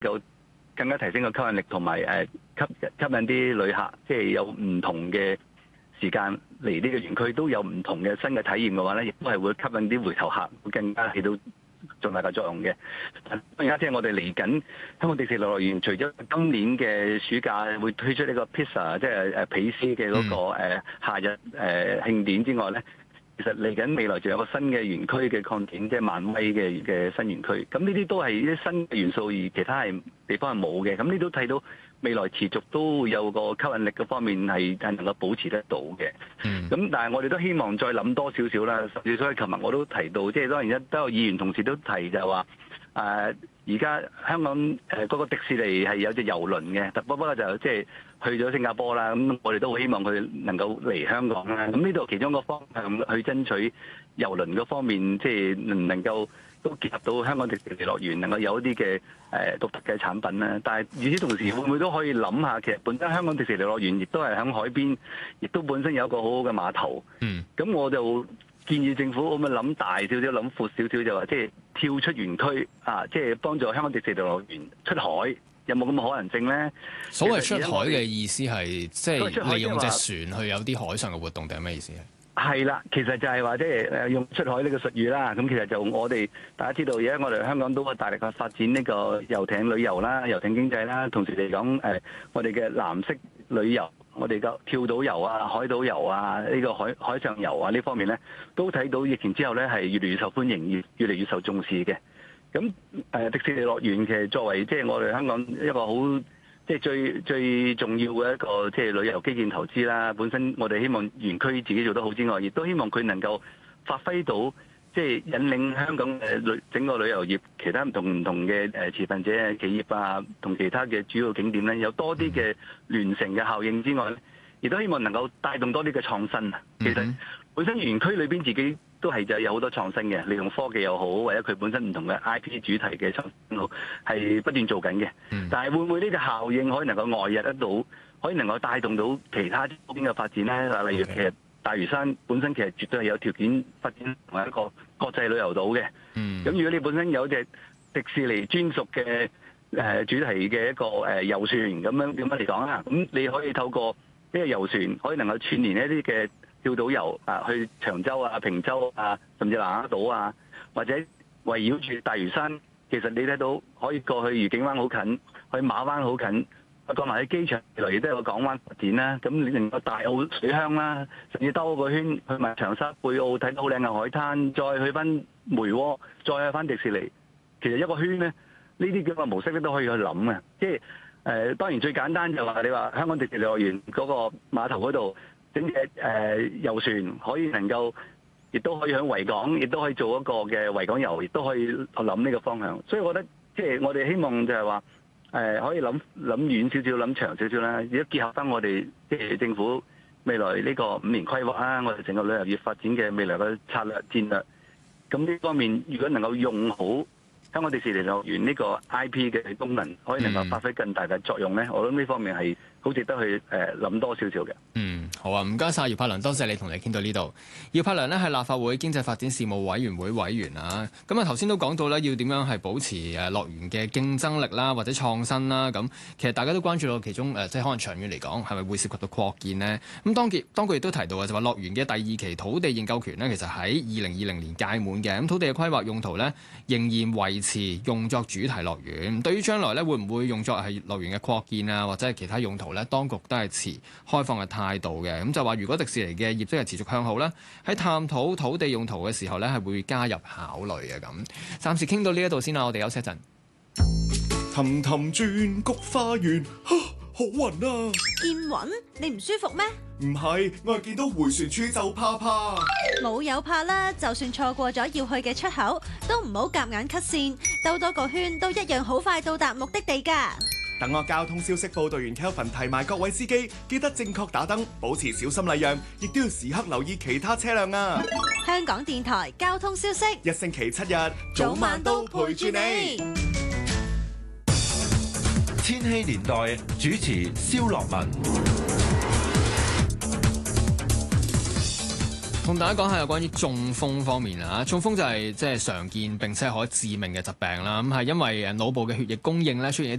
夠更加提升個吸引力，同埋吸引啲旅客，即係有唔同嘅時間嚟呢個園區，都有唔同嘅新嘅體驗嘅話咧，亦都係會吸引啲回頭客，會更加起到重大嘅作用嘅。當然即係我哋嚟緊香港迪士尼樂園，除咗今年嘅暑假會推出呢個 pizza， 即係皮斯嘅嗰個夏日慶典之外咧，其實嚟緊未來仲有個新嘅園區嘅擴展，即係漫威嘅新園區。咁呢啲都係啲新嘅元素，而其他係地方係冇嘅。咁呢都睇到未來持續都有個吸引力嘅方面係能夠保持得到嘅。咁但係我哋都希望再諗多少少啦。甚至所以琴日我都提到，即係當然都有議員同事都提就係話而家香港嗰個迪士尼係有隻郵輪嘅，不過就即係去咗新加坡啦。咁我哋都好希望佢能夠嚟香港啦。咁呢度其中一個方向去爭取郵輪嗰方面，即係能夠都結合到香港迪士尼樂園能夠有一啲嘅獨特嘅產品啦。但係與此同時，會唔會都可以諗下，其實本身香港迪士尼樂園亦都係喺海邊，亦都本身有一個好好嘅碼頭。咁我就建議政府咁樣諗大少少，諗闊少少，就話即係跳出園區即係幫助香港迪士尼樂園出海，有冇咁嘅可能性咧？ 所謂出海嘅意思係即係利用隻船去有啲海上嘅活動，定係咩意思咧？ 係啦，其實就係話即係用出海呢個術語啦。咁其實就我哋大家知道，而家我哋香港都會大力去發展呢個遊艇旅遊啦、遊艇經濟啦。同時嚟講，我哋嘅藍色旅遊，我哋嘅跳島遊啊、海島遊啊、呢個海上遊啊呢方面咧，都睇到疫情之後咧係越嚟越受歡迎，越嚟越受重視嘅。咁迪士尼樂園其實作為即係我哋香港一個好即係最重要嘅一個即係旅遊基建投資啦。本身我哋希望園區自己做得好之外，亦都希望佢能夠發揮到即係引領香港整個旅遊業其他唔同嘅持份者企業啊，同其他嘅主要景點咧，有多啲嘅聯乘嘅效應之外咧，亦都希望能夠帶動多啲嘅創新。其實本身園區裏邊自己都係就有好多創新嘅，利用科技又好，或者佢本身唔同嘅 IP 主題嘅創新好，係不斷做緊嘅。但係會唔會呢個效應可以能夠外溢得到，可以能夠帶動到其他周邊嘅發展咧？例如其實大嶼山本身其實絕對係有條件發展同埋一個國際旅遊島嘅。咁如果你本身有隻迪士尼專屬嘅主題嘅一個遊船咁樣點樣嚟講啦，咁你可以透過呢個遊船可以能夠串聯一啲嘅跳島遊去長洲啊、坪洲啊，甚至南丫島啊，或者圍繞住大嶼山，其實你睇到可以過去愉景灣好近，去馬灣好近，過埋喺機場嚟都有個港灣發展啦。咁你能夠大澳水鄉啦，甚至兜個圈去埋長沙貝澳睇到好靚嘅海灘，再去翻梅窩，再去翻迪士尼，其實一個圈咧，呢啲咁嘅模式咧都可以去諗嘅。即係當然最簡單就話你話香港迪士尼樂園嗰個碼頭嗰度整隻遊船，可以能夠亦都可以喺維港，亦都可以做一個嘅維港遊，亦都可以諗呢個方向。所以我覺得即係我哋希望就係話可以諗遠少少，諗長少少啦。如果結合翻我哋即係政府未來呢個5年規劃啦，我哋整個旅遊業發展嘅未來嘅策略戰略，咁呢方面如果能夠用好香港迪士尼樂園呢個 IP 嘅功能，可以能夠發揮更大嘅作用咧，我諗呢方面係好值得去諗多少少嘅。 好啊，唔該晒姚柏良，多謝你同你傾到呢度。姚柏良呢係立法會經濟發展事務委員會委員啊。咁啊頭先都講到咧，要點樣係保持樂園嘅競爭力啦，或者創新啦。咁其實大家都關注到其中即係可能長遠嚟講，係咪會涉及到擴建呢？咁當局亦都提到嘅就話樂園嘅第2期土地認購權呢，其實喺2020年屆滿嘅。咁土地嘅規劃用途呢，仍然維持用作主題樂園。對於將來呢，會唔會用作係樂園嘅擴建啊，或者係其他用途呢？當局都係持開放嘅態度嘅。咁就話如果迪士尼嘅業績係持續向好咧，喺探討土地用途嘅時候咧，係會加入考慮嘅。咁暫時傾到呢一度先啦，我哋休息一陣。 氹氹轉菊花園，好暈啊！ 見暈？你唔舒服咩？ 唔係，我係見到迴旋處就怕。 冇有怕啦，就算錯過咗要去嘅出口，都唔好夾硬 cut 線，兜多個圈都一樣好快到達目的地㗎。 等我交通消息報導員 Kelvin 提埋各位司機，記得正確打燈，保持小心禮讓，亦都要時刻留意其他車輛啊！ 香港電台交通消息， 一星期7日，早晚都陪住你。 千禧年代主持蕭樂文。 同大家講下有關於中風方面啊，中風就係即係常見並且可致命嘅疾病啦。咁係因為腦部嘅血液供應咧出現一啲